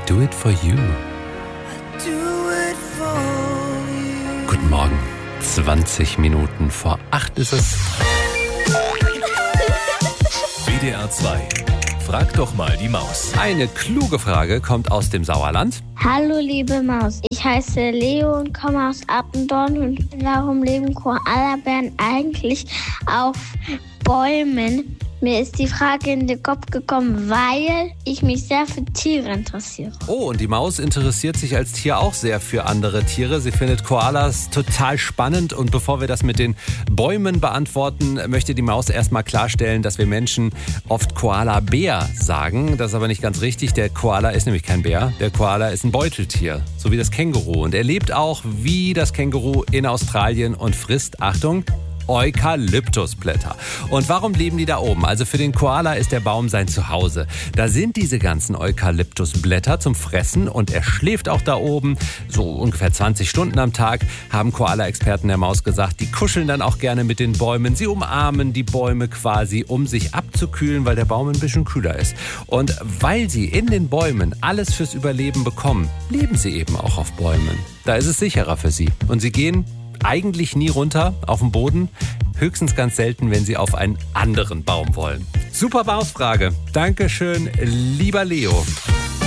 do it for you. Guten Morgen. 20 Minuten vor 8 ist es. WDR 2. Frag doch mal die Maus. Eine kluge Frage kommt aus dem Sauerland. Hallo liebe Maus, ich heiße Leo und komme aus Appendorn und warum leben Koalabären eigentlich auf Bäumen? Mir ist die Frage in den Kopf gekommen, weil ich mich sehr für Tiere interessiere. Oh, und die Maus interessiert sich als Tier auch sehr für andere Tiere. Sie findet Koalas total spannend. Und bevor wir das mit den Bäumen beantworten, möchte die Maus erstmal klarstellen, dass wir Menschen oft Koala-Bär sagen. Das ist aber nicht ganz richtig. Der Koala ist nämlich kein Bär. Der Koala ist ein Beuteltier, so wie das Känguru. Und er lebt auch wie das Känguru in Australien und frisst, Achtung, Eukalyptusblätter. Und warum leben die da oben? Also für den Koala ist der Baum sein Zuhause. Da sind diese ganzen Eukalyptusblätter zum Fressen und er schläft auch da oben. So ungefähr 20 Stunden am Tag, haben Koala-Experten der Maus gesagt. Die kuscheln dann auch gerne mit den Bäumen. Sie umarmen die Bäume quasi, um sich abzukühlen, weil der Baum ein bisschen kühler ist. Und weil sie in den Bäumen alles fürs Überleben bekommen, leben sie eben auch auf Bäumen. Da ist es sicherer für sie. Und sie gehen eigentlich nie runter auf den Boden, höchstens ganz selten, wenn sie auf einen anderen Baum wollen. Super Mausfrage. Dankeschön, lieber Leo.